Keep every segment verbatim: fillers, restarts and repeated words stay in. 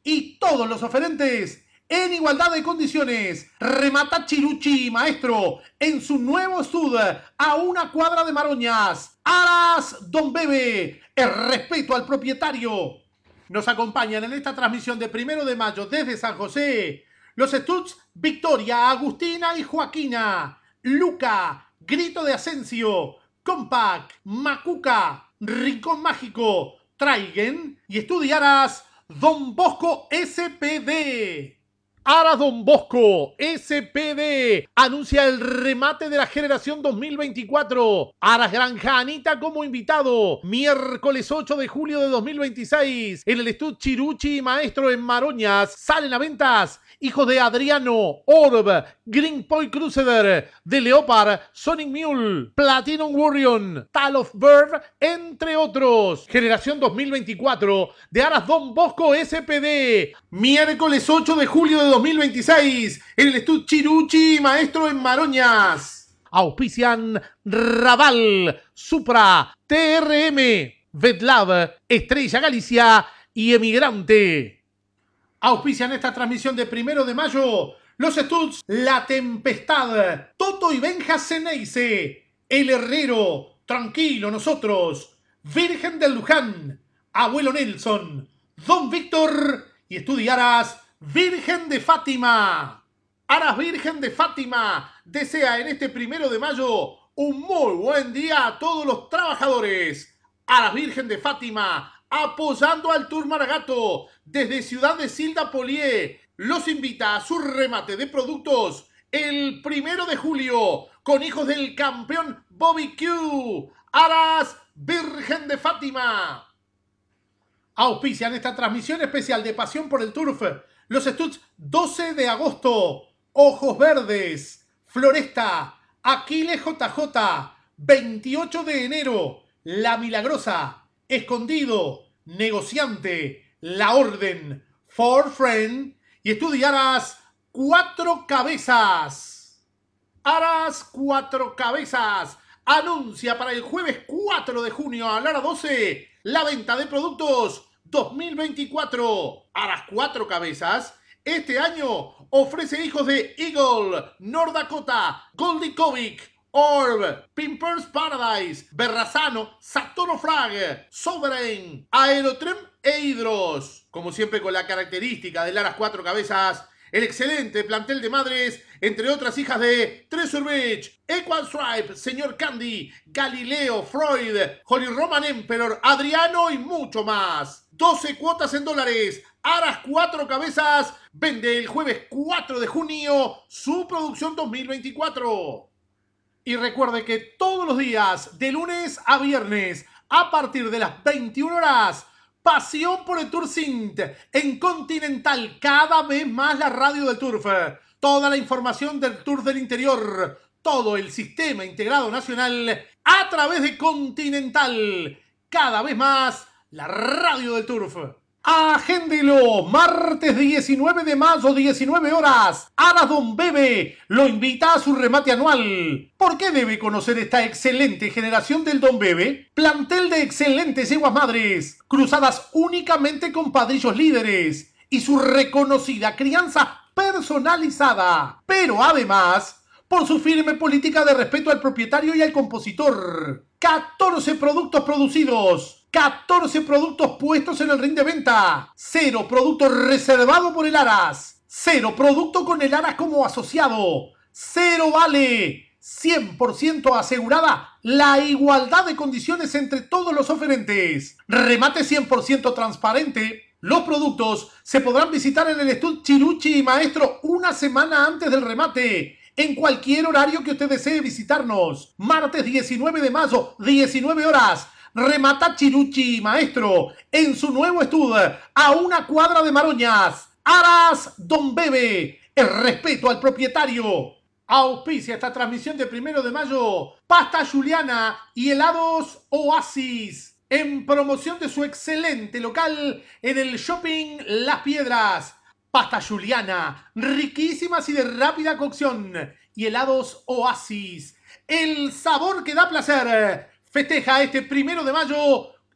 y todos los oferentes en igualdad de condiciones. Remata Chiruchi Maestro en su nuevo stud a una cuadra de Maroñas. Aras Don Bebe, el respeto al propietario. Nos acompañan en esta transmisión de primero de mayo desde San José los studs Victoria, Agustina y Joaquina, Luca, Grito de Asensio, Compact, Macuca, Rincón Mágico, Traigen y estudiaras Don Bosco S P D. Aras Don Bosco S P D anuncia el remate de la generación dos mil veinticuatro. Aras Granja Anita como invitado. Miércoles ocho de julio de dos mil veintiséis en el Estud Chiruchi Maestro en Maroñas. Salen a ventas hijos de Adriano, Orb, Green Point Crusader, The Leopard, Sonic Mule, Platinum Warrior, Tal of Bird, entre otros. Generación dos mil veinticuatro de Aras Don Bosco S P D. Miércoles ocho de julio de dos mil veintiséis en el Estud Chiruchi Maestro en Maroñas. Auspician Raval, Supra, T R M, Vetlab, Estrella Galicia y Emigrante. Auspician esta transmisión de primero de mayo los studs La Tempestad, Toto y Benja Ceneice, El Herrero, Tranquilo Nosotros, Virgen del Luján, Abuelo Nelson, Don Víctor y estudiaras Virgen de Fátima. Aras Virgen de Fátima desea en este primero de mayo un muy buen día a todos los trabajadores. Aras Virgen de Fátima apoyando al Tour Maragato desde Ciudad de Silda Polié. Los invita a su remate de productos el primero de julio con hijos del campeón Bobby Q. Aras Virgen de Fátima. Auspician esta transmisión especial de Pasión por el Turf los studs doce de agosto, Ojos Verdes, Floresta, Aquiles J J, veintiocho de enero, La Milagrosa, Escondido, Negociante, La Orden, For Friend y estudiaras Cuatro Cabezas. Aras Cuatro Cabezas anuncia para el jueves cuatro de junio a la hora doce la venta de productos dos mil veinticuatro. Aras Cuatro Cabezas este año ofrece hijos de Eagle, North Dakota, Goldie Kovic, Orb, Pimpers Paradise, Berrazano, Saturno Flag, Sovereign, Aerotrem e Hidros. Como siempre con la característica del Aras Cuatro Cabezas, el excelente plantel de madres, entre otras hijas de Treasure Beach, Equal Stripe, Señor Candy, Galileo, Freud, Holy Roman Emperor, Adriano y mucho más. doce cuotas en dólares. Aras Cuatro Cabezas vende el jueves cuatro de junio su producción dos mil veinticuatro. Y recuerde que todos los días, de lunes a viernes, a partir de las veintiuna horas, Pasión por el Tour Sint en Continental, cada vez más la radio del Turf. Toda la información del Tour del Interior, todo el sistema integrado nacional a través de Continental, cada vez más la radio del Turf. Agéndelo, martes diecinueve de mayo, diecinueve horas. Aras Don Bebe lo invita a su remate anual. ¿Por qué debe conocer esta excelente generación del Don Bebe? Plantel de excelentes yeguas madres, cruzadas únicamente con padrillos líderes y su reconocida crianza personalizada. Pero además, por su firme política de respeto al propietario y al compositor. catorce productos producidos. catorce productos puestos en el ring de venta. Cero producto reservado por el Aras. Cero producto con el Aras como asociado. Cero vale. cien por ciento asegurada la igualdad de condiciones entre todos los oferentes. Remate cien por ciento transparente. Los productos se podrán visitar en el Estud Chiruchi Maestro una semana antes del remate, en cualquier horario que usted desee visitarnos. Martes diecinueve de mayo, diecinueve horas. Remata Chiruchi Maestro en su nuevo estud a una cuadra de Maroñas. Aras Don Bebe, el respeto al propietario. Auspicia esta transmisión de primero de mayo Pasta Juliana y helados Oasis, en promoción de su excelente local en el Shopping Las Piedras. Pasta Juliana, riquísimas y de rápida cocción, y helados Oasis, el sabor que da placer. Festeja este primero de mayo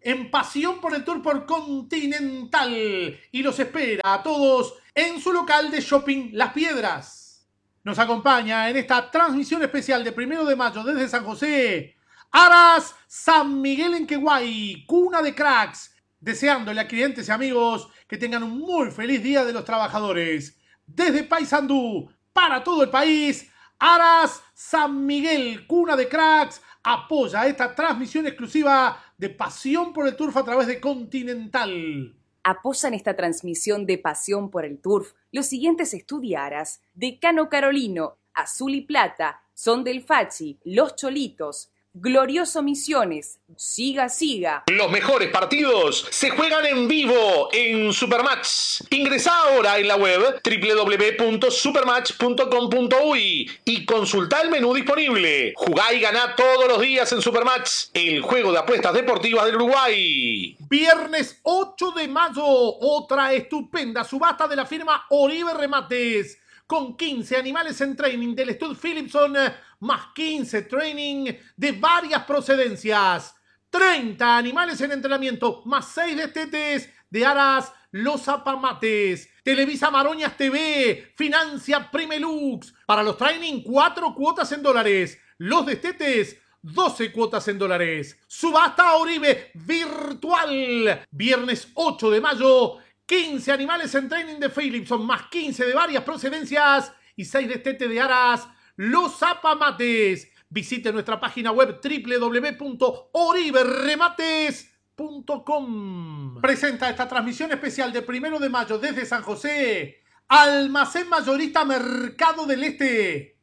en Pasión por el Tour por Continental y los espera a todos en su local de shopping Las Piedras. Nos acompaña en esta transmisión especial de primero de mayo desde San José, Aras San Miguel en Queguay, cuna de cracks, deseándole a clientes y amigos que tengan un muy feliz Día de los Trabajadores. Desde Paysandú, para todo el país, Aras San Miguel, cuna de cracks, apoya esta transmisión exclusiva de Pasión por el Turf a través de Continental. Apoyan esta transmisión de Pasión por el Turf los siguientes estudiaras: Decano Carolino, Azul y Plata, Son del Fachi, Los Cholitos, Glorioso Misiones, Siga Siga. Los mejores partidos se juegan en vivo en Supermatch. Ingresá ahora en la web doble u doble u doble u punto supermatch punto com punto uy y consultá el menú disponible. Jugá y ganá todos los días en Supermatch, el juego de apuestas deportivas del Uruguay. Viernes ocho de mayo, otra estupenda subasta de la firma Oribe Remates, con quince animales en training del Stud Philipson, más quince training de varias procedencias. treinta animales en entrenamiento, más seis destetes de Aras Los Zapamates. Televisa Maroñas T V, financia Primelux. Para los training, cuatro cuotas en dólares. Los destetes, doce cuotas en dólares. Subasta Oribe virtual. Viernes ocho de mayo, quince animales en training de Philipson, más quince de varias procedencias y seis destetes de Aras Los Zapamates. Visite nuestra página web doble u doble u doble u punto oribe remates punto com. Presenta esta transmisión especial de primero de mayo desde San José, Almacén Mayorista Mercado del Este.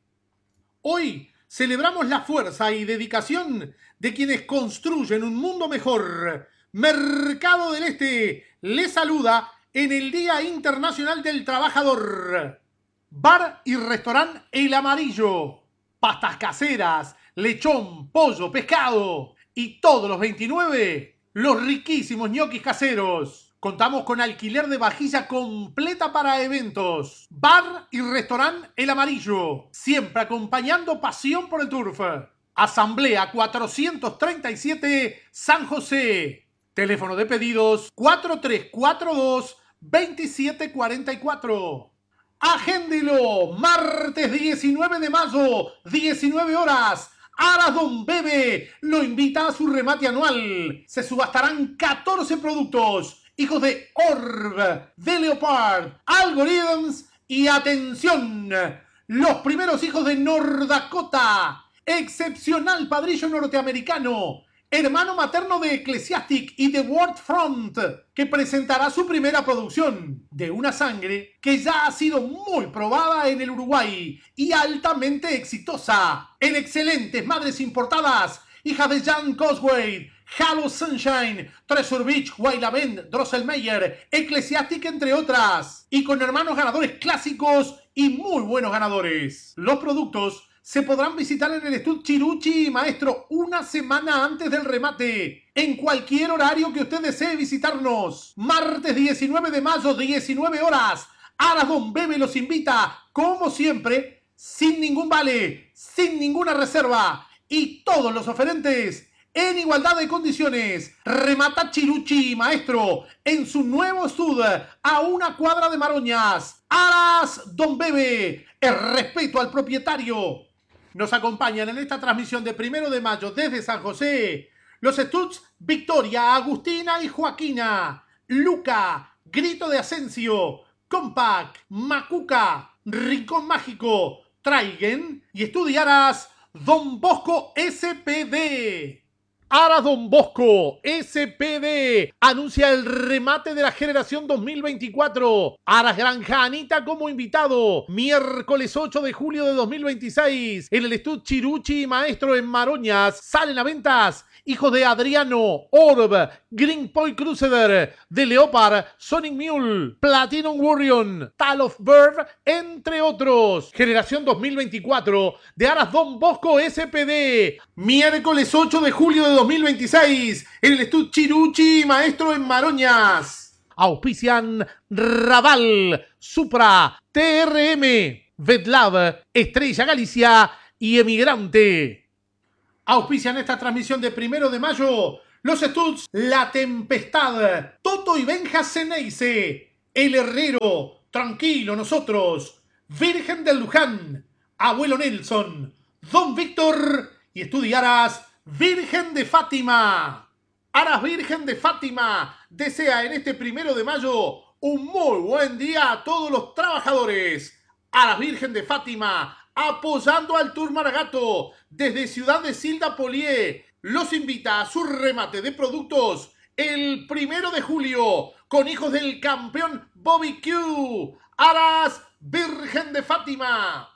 Hoy celebramos la fuerza y dedicación de quienes construyen un mundo mejor. Mercado del Este les saluda en el Día Internacional del Trabajador. Bar y restaurante El Amarillo. Pastas caseras, lechón, pollo, pescado. Y todos los veintinueve, los riquísimos ñoquis caseros. Contamos con alquiler de vajilla completa para eventos. Bar y restaurante El Amarillo. Siempre acompañando Pasión por el Turf. Asamblea cuatrocientos treinta y siete, San José. Teléfono de pedidos cuatro tres cuatro dos, dos siete cuatro cuatro. Agéndelo, martes diecinueve de mayo, diecinueve horas. Aras Don Bebe lo invita a su remate anual. Se subastarán catorce productos, hijos de Orb, de Leopard, Algorithms y atención, los primeros hijos de Nordakota. Excepcional padrillo norteamericano, hermano materno de Ecclesiastic y de World Front, que presentará su primera producción de una sangre que ya ha sido muy probada en el Uruguay y altamente exitosa. En excelentes madres importadas, hijas de Jan Cosway, Halo Sunshine, Treasure Beach, Wailavent, Drosselmeyer, Ecclesiastic, entre otras. Y con hermanos ganadores clásicos y muy buenos ganadores. Los productos se podrán visitar en el Stud Chiruchi y Maestro una semana antes del remate, en cualquier horario que usted desee visitarnos. Martes diecinueve de mayo, diecinueve horas. Aras Don Bebe los invita, como siempre, sin ningún vale, sin ninguna reserva. Y todos los oferentes en igualdad de condiciones. Remata Chiruchi y Maestro en su nuevo Stud a una cuadra de Maroñas. Aras Don Bebe, el respeto al propietario. Nos acompañan en esta transmisión de primero de mayo desde San José los Studs Victoria, Agustina y Joaquina, Luca, Grito de Asensio, Compact, Macuca, Rincón Mágico, Traigen y estudiarás Don Bosco S P D. Aras Don Bosco S P D anuncia el remate de la generación dos mil veinticuatro. Aras Granja Anita como invitado. Miércoles ocho de julio de dos mil veintiséis en el Stud Chiruchi y Maestro en Maroñas. Salen a ventas hijos de Adriano, Orb, Green Point Crusader, de Leopard, Sonic Mule, Platinum Warrior, Tal of Bird, entre otros. Generación dos mil veinticuatro de Aras Don Bosco S P D. Miércoles ocho de julio de dos mil veintiséis en el Stud Chiruchi, Maestro en Maroñas. Auspician Raval, Supra, T R M, Vetlab, Estrella Galicia y Emigrante. Auspician esta transmisión de primero de mayo Los Studs, La Tempestad, Toto y Benja Ceneice, El Herrero, Tranquilo Nosotros, Virgen del Luján, Abuelo Nelson, Don Víctor y estudiarás Virgen de Fátima. Aras Virgen de Fátima desea en este primero de mayo un muy buen día a todos los trabajadores. Aras Virgen de Fátima apoyando al Tour Maragato desde Ciudad de Silda Polié. Los invita a su remate de productos el primero de julio con hijos del campeón Bobby Q. Aras Virgen de Fátima.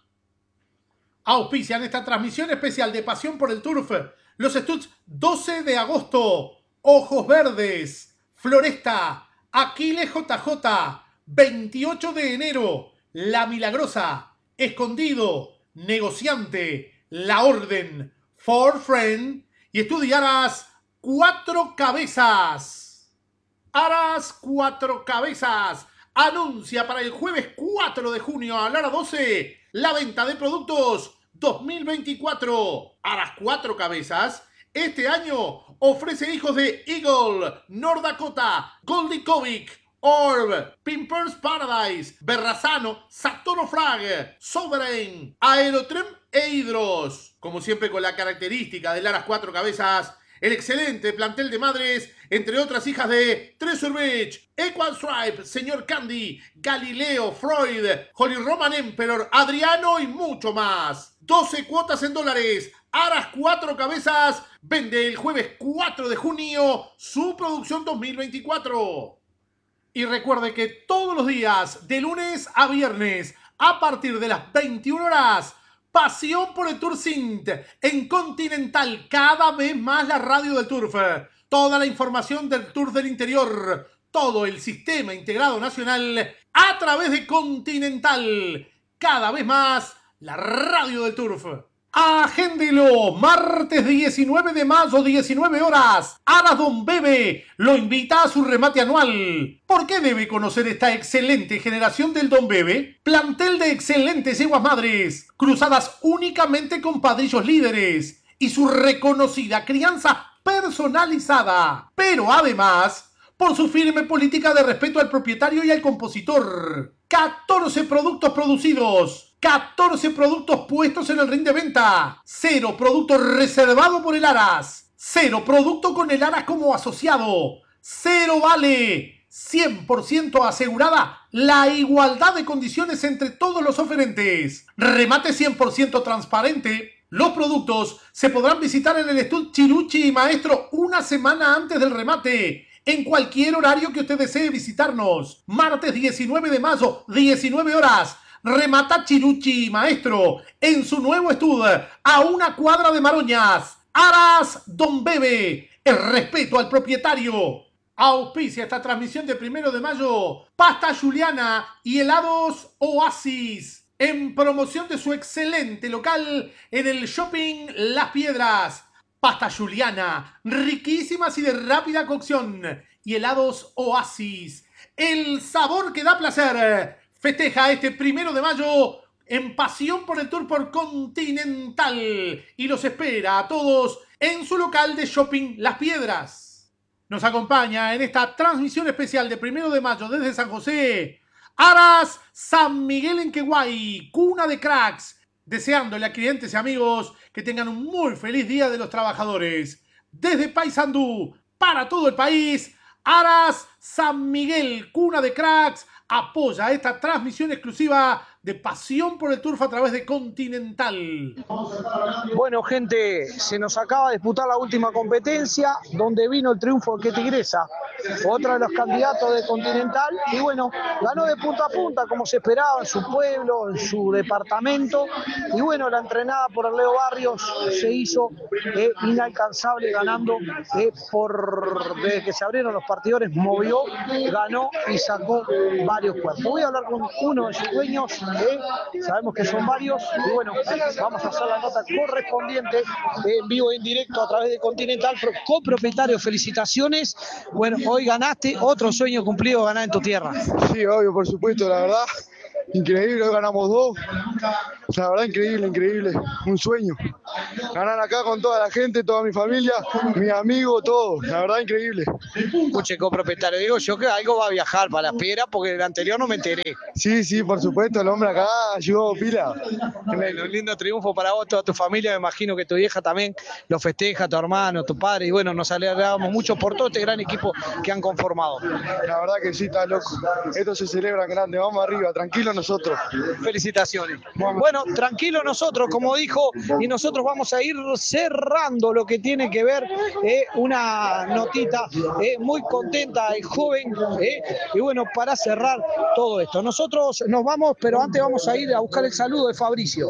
Auspician esta transmisión especial de Pasión por el Turf los Studs doce de agosto, Ojos Verdes, Floresta, Aquiles J J, veintiocho de enero, La Milagrosa, Escondido, Negociante, La Orden, For Friend y estudiarás Cuatro Cabezas. Aras Cuatro Cabezas anuncia para el jueves cuatro de junio a la hora doce la venta de productos dos mil veinticuatro. Aras Cuatro Cabezas este año ofrece hijos de Eagle, North Dakota, Goldie Kovic, Orb, Pimpers Paradise, Berrazano, Saturno Frag, Sovereign, Aerotrem e Hydros. Como siempre con la característica del Aras Cuatro Cabezas, el excelente plantel de madres, entre otras hijas de Treasure Beach, Equal Stripe, Señor Candy, Galileo, Freud, Holy Roman Emperor, Adriano y mucho más. doce cuotas en dólares. Aras Cuatro Cabezas vende el jueves cuatro de junio su producción dos mil veinticuatro. Y recuerde que todos los días, de lunes a viernes, a partir de las veintiuna horas, Pasión por el Turf Sint en Continental, cada vez más la radio del Turf. Toda la información del Turf del interior, todo el sistema integrado nacional a través de Continental, cada vez más la radio del Turf. Agéndelo, martes diecinueve de mayo, diecinueve horas. Aras Don Bebe lo invita a su remate anual. ¿Por qué debe conocer esta excelente generación del Don Bebe? Plantel de excelentes yeguas madres, cruzadas únicamente con padrillos líderes y su reconocida crianza personalizada. Pero además, por su firme política de respeto al propietario y al compositor. catorce productos producidos. catorce productos puestos en el ring de venta. Cero producto reservado por el Aras. Cero producto con el Aras como asociado. Cero vale. cien por ciento asegurada la igualdad de condiciones entre todos los oferentes. Remate cien por ciento transparente. Los productos se podrán visitar en el estudio Chiruchi y Maestro una semana antes del remate. En cualquier horario que usted desee visitarnos. Martes diecinueve de mayo, diecinueve horas. Remata Chiruchi Maestro en su nuevo estudio a una cuadra de Maroñas. Aras Don Bebe, el respeto al propietario. Auspicia esta transmisión de primero de mayo Pasta Juliana y helados Oasis en promoción de su excelente local en el Shopping Las Piedras. Pasta Juliana, riquísimas y de rápida cocción, y helados Oasis, el sabor que da placer. Festeja este primero de mayo en Pasión por el Tour por Continental y los espera a todos en su local de Shopping Las Piedras. Nos acompaña en esta transmisión especial de primero de mayo desde San José, Aras San Miguel en Queguay, cuna de cracks, deseándole a clientes y amigos que tengan un muy feliz Día de los Trabajadores. Desde Paysandú, para todo el país, Aras San Miguel, cuna de cracks, apoya esta transmisión exclusiva de Pasión por el Turf a través de Continental. Bueno, gente, se nos acaba de disputar la última competencia, donde vino el triunfo de Tigresa, otra de los candidatos de Continental, y bueno, ganó de punta a punta, como se esperaba, en su pueblo, en su departamento, y bueno, la entrenada por el Leo Barrios se hizo eh, inalcanzable, ganando eh, por desde que se abrieron los partidores, movió, ganó y sacó varios cuerpos. Voy a hablar con uno de sus dueños, eh, sabemos que son varios, y bueno, vamos a hacer la nota correspondiente eh, en vivo e en directo a través de Continental. Copropietario, felicitaciones. Bueno, hoy ganaste, otro sueño cumplido, ganar en tu tierra. Sí, obvio, por supuesto, la verdad, increíble, hoy ganamos dos, la verdad increíble, increíble, un sueño. ganar acá con toda la gente, toda mi familia, mis amigos, todo. La verdad, increíble. Escuche, copropietario, digo yo que algo va a viajar para las piedras porque del anterior no me enteré. Sí, sí, por supuesto, el hombre acá ayudó pila. Un lindo triunfo para vos, toda tu familia, me imagino que tu vieja también lo festeja, tu hermano, tu padre, y bueno, nos alegramos mucho por todo este gran equipo que han conformado. La verdad que sí, está loco. Esto se celebra en grande, vamos arriba, tranquilos nosotros. Felicitaciones. Bueno, tranquilo nosotros, como dijo, y nosotros vamos a ir cerrando lo que tiene que ver, eh, una notita eh, muy contenta y joven, eh, y bueno, para cerrar todo esto. Nosotros nos vamos, pero antes vamos a ir a buscar el saludo de Fabricio.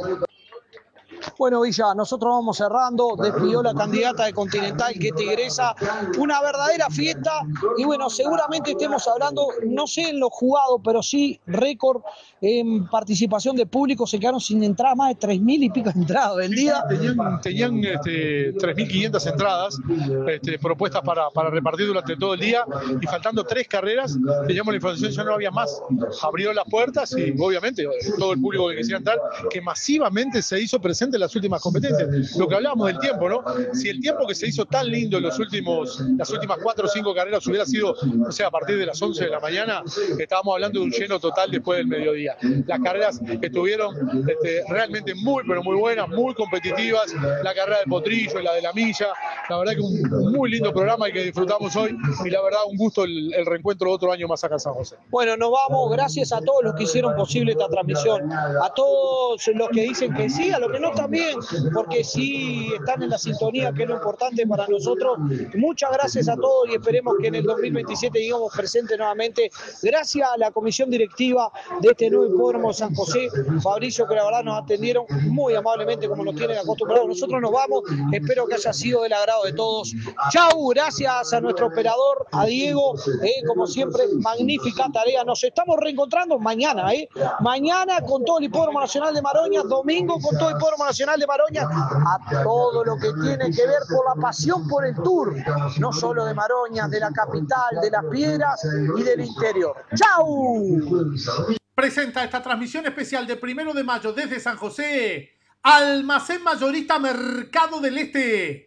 Bueno, Villa, nosotros vamos cerrando, despidió la candidata de Continental, que Tigresa, una verdadera fiesta, y bueno, seguramente estemos hablando, no sé en lo jugado, pero sí récord en participación de público, se quedaron sin entradas, más de tres mil y pico entradas vendidas. Tenían, tenían este, tres mil quinientas entradas este, propuestas para, para repartir durante todo el día, y faltando tres carreras, teníamos la información, ya no había más. Abrió las puertas y obviamente todo el público que quisiera entrar, que masivamente se hizo presente en las últimas competencias. Lo que hablábamos del tiempo, ¿no? Si el tiempo que se hizo tan lindo en los últimos, las últimas cuatro o cinco carreras hubiera sido, o sea, a partir de las once de la mañana, estábamos hablando de un lleno total después del mediodía. Las carreras estuvieron este, realmente muy, pero muy buenas, muy competitivas. La carrera del potrillo y la de la milla. La verdad que un muy lindo programa y que disfrutamos hoy. Y la verdad, un gusto el, el reencuentro otro año más acá en San José. Bueno, nos vamos. Gracias a todos los que hicieron posible esta transmisión. A todos los que dicen que sí, a los que no también, porque sí están en la sintonía, que es lo importante para nosotros. Muchas gracias a todos y esperemos que en el dos mil veintisiete digamos presente nuevamente. Gracias a la comisión directiva de este nuevo hipódromo de San José, Fabricio, que la verdad nos atendieron muy amablemente como nos tienen acostumbrados. Nosotros nos vamos, espero que haya sido del agrado de todos. Chau, gracias a nuestro operador, a Diego, eh, como siempre, magnífica tarea. Nos estamos reencontrando mañana, eh. mañana con todo el Hipódromo Nacional de Maroña, domingo con todo el Hipódromo Nacional de Maroña, a todo lo que tiene que ver con la pasión por el Tour, no solo de Maroña, de la capital, de las piedras y del interior. ¡Chau! Presenta esta transmisión especial de primero de mayo desde San José, Almacén Mayorista Mercado del Este.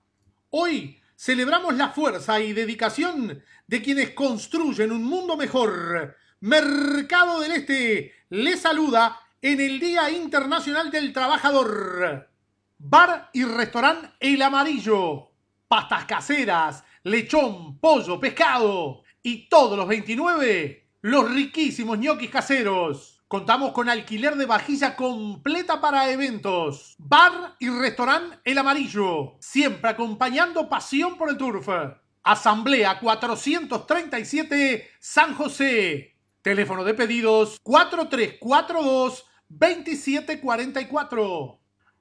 Hoy celebramos la fuerza y dedicación de quienes construyen un mundo mejor. Mercado del Este les saluda en el Día Internacional del Trabajador. Bar y restaurante El Amarillo. Pastas caseras, lechón, pollo, pescado. Y todos los veintinueve, los riquísimos ñoquis caseros. Contamos con alquiler de vajilla completa para eventos. Bar y restaurante El Amarillo. Siempre acompañando pasión por el turf. Asamblea cuatrocientos treinta y siete, San José. Teléfono de pedidos cuatro tres cuatro dos, dos siete cuatro cuatro.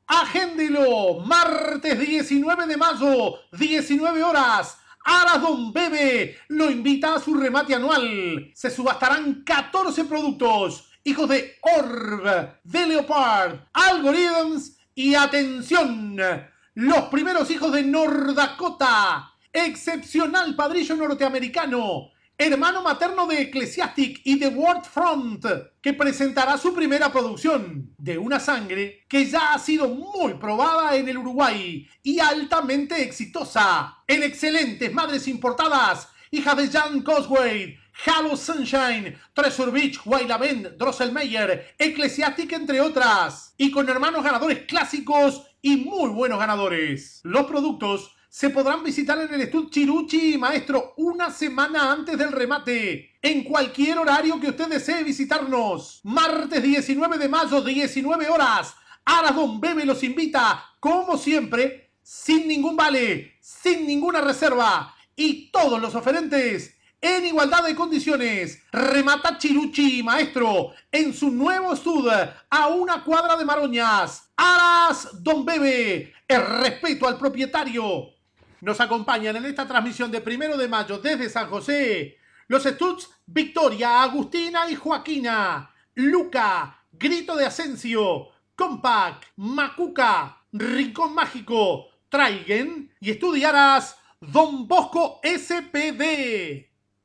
Agéndelo, martes diecinueve de mayo, diecinueve horas. Aras Don Bebe lo invita a su remate anual. Se subastarán catorce productos. Hijos de Orb, de Leopard, Algorithms y atención, los primeros hijos de Nordakota. Excepcional padrillo norteamericano, hermano materno de Ecclesiastic y de World Front, que presentará su primera producción de una sangre que ya ha sido muy probada en el Uruguay y altamente exitosa en excelentes madres importadas, hijas de Jan Cosway, Halo Sunshine, Treasure Beach, Wailavent, Drosselmeyer, Ecclesiastic, entre otras, y con hermanos ganadores clásicos y muy buenos ganadores. Los productos se podrán visitar en el Estudio Chiruchi, maestro, una semana antes del remate, en cualquier horario que usted desee visitarnos. Martes diecinueve de mayo, diecinueve horas. Aras Don Bebe los invita, como siempre, sin ningún vale, sin ninguna reserva, y todos los oferentes en igualdad de condiciones. Remata Chiruchi, maestro, en su nuevo estudio a una cuadra de Maroñas. Aras Don Bebe, el respeto al propietario. Nos acompañan en esta transmisión de primero de mayo desde San José los Studs Victoria, Agustina y Joaquina, Luca, Grito de Asensio, Compact, Macuca, Rincón Mágico, Traigen y Estudiaras Don Bosco S P D.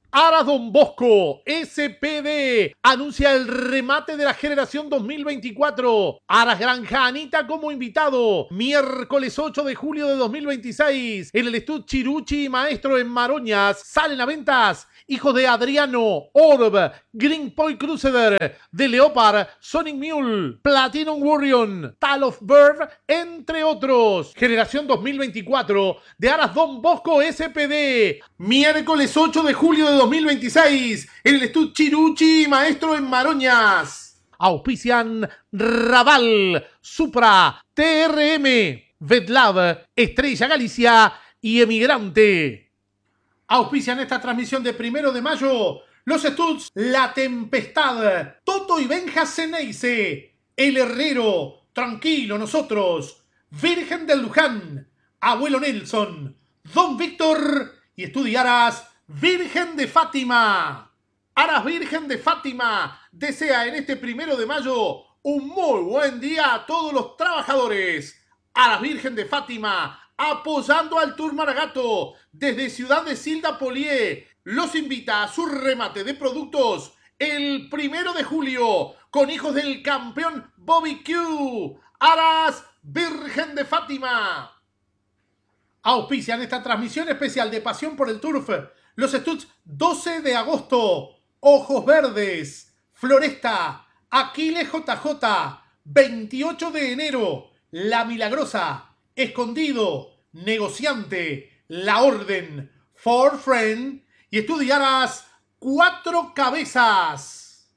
Aras Don Bosco, S P D, anuncia el remate de la generación dos mil veinticuatro. Aras Granja Anita como invitado. Miércoles ocho de julio de dos mil veintiséis, en el Estud Chiruchi y Maestro en Maroñas, salen a ventas hijos de Adriano, Orb, Green Point Crusader, de Leopard, Sonic Mule, Platinum Warrior, Tal of Bird, entre otros. Generación dos mil veinticuatro de Aras Don Bosco S P D. Miércoles ocho de julio de dos mil veintiséis, en el Estud Chiruchi y Maestro en Maroñas. Auspician Raval, Supra, T R M, Vetlab, Estrella Galicia y Emigrante. Auspician esta transmisión de primero de mayo los Studs La Tempestad, Toto y Benja Ceneice, El Herrero, Tranquilo Nosotros, Virgen del Luján, Abuelo Nelson, Don Víctor y Estudiaras Virgen de Fátima. Aras Virgen de Fátima desea en este primero de mayo un muy buen día a todos los trabajadores. Aras Virgen de Fátima, apoyando al Tour Maragato desde Ciudad de Silda Polié, los invita a su remate de productos el primero de julio con hijos del campeón Bobby Q. Aras Virgen de Fátima. Auspician esta transmisión especial de Pasión por el Turf los Studs doce de agosto, Ojos Verdes, Floresta, Aquiles J J, veintiocho de enero, La Milagrosa, Escondido, Negociante, La Orden, For Friend y estudiarás Cuatro Cabezas.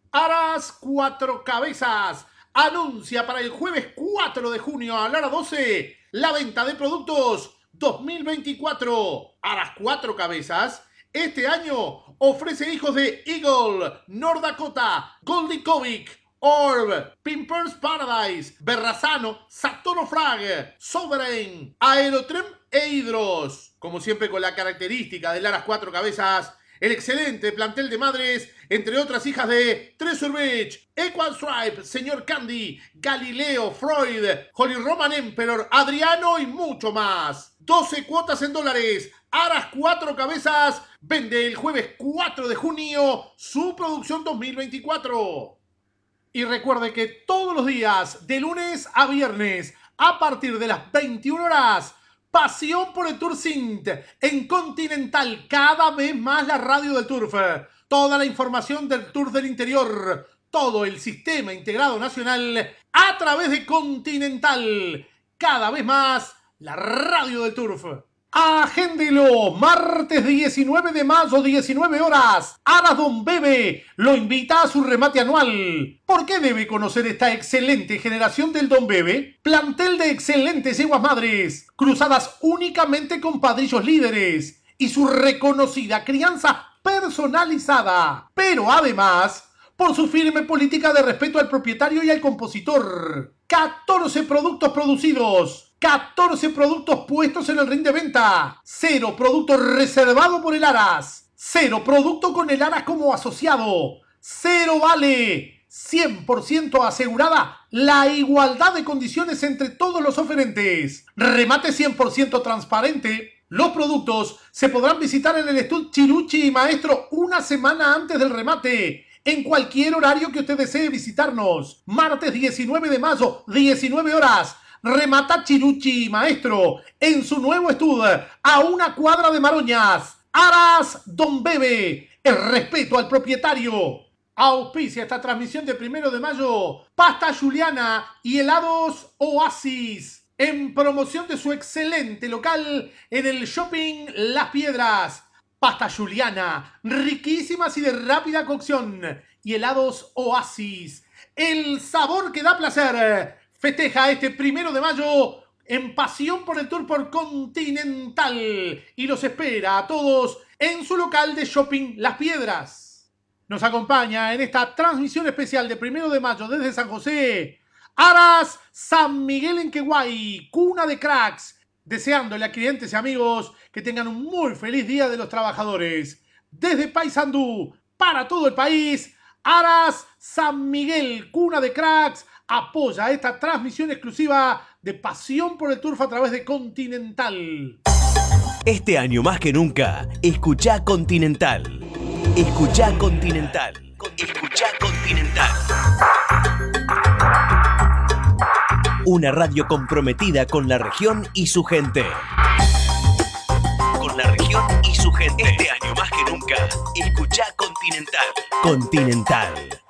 Aras Cuatro Cabezas anuncia para el jueves cuatro de junio a la hora doce la venta de productos dos mil veinticuatro. Aras Cuatro Cabezas este año ofrece hijos de Eagle, North Dakota, Goldie Kovic, Orb, Pimpers Paradise, Berrazano, Saturno Frag, Sovereign, Aerotrem e Hidros. Como siempre con la característica del Aras Cuatro Cabezas, el excelente plantel de madres, entre otras hijas de Treasure Beach, Equal Stripe, Señor Candy, Galileo, Freud, Holy Roman Emperor, Adriano y mucho más. doce cuotas en dólares. Aras Cuatro Cabezas vende el jueves cuatro de junio su producción dos mil veinticuatro. Y recuerde que todos los días, de lunes a viernes, a partir de las veintiuna horas, Pasión por el Tour Sint en Continental, cada vez más la radio del Turf. Toda la información del Tour del Interior, todo el sistema integrado nacional a través de Continental, cada vez más la radio del Turf. Agéndelo, martes diecinueve de mayo, diecinueve horas, Aras Don Bebe lo invita a su remate anual. ¿Por qué debe conocer esta excelente generación del Don Bebe? Plantel de excelentes yeguas madres, cruzadas únicamente con padrillos líderes y su reconocida crianza personalizada. Pero además, por su firme política de respeto al propietario y al compositor. catorce productos producidos. catorce productos puestos en el ring de venta. Cero producto reservado por el Aras. Cero producto con el Aras como asociado. Cero vale. cien por ciento asegurada la igualdad de condiciones entre todos los oferentes. Remate cien por ciento transparente. Los productos se podrán visitar en el Estud Chiruchi y Maestro una semana antes del remate. En cualquier horario que usted desee visitarnos. Martes diecinueve de mayo, diecinueve horas. Remata Chiruchi Maestro en su nuevo estudio a una cuadra de Maroñas. Aras Don Bebe, el respeto al propietario. Auspicia esta transmisión de primero de mayo Pasta Juliana y helados Oasis en promoción de su excelente local en el Shopping Las Piedras. Pasta Juliana, riquísimas y de rápida cocción, y helados Oasis, el sabor que da placer. Festeja este primero de mayo en Pasión por el Tour por Continental y los espera a todos en su local de Shopping Las Piedras. Nos acompaña en esta transmisión especial de primero de mayo desde San José, Aras San Miguel en Queguay, cuna de cracks, deseándole a clientes y amigos que tengan un muy feliz Día de los Trabajadores. Desde Paysandú, para todo el país, Aras San Miguel, cuna de cracks, apoya esta transmisión exclusiva de Pasión por el Turf a través de Continental. Este año más que nunca, escuchá Continental. Escuchá Continental. Escuchá Continental. Una radio comprometida con la región y su gente. Con la región y su gente. Este año más que nunca, escuchá Continental. Continental.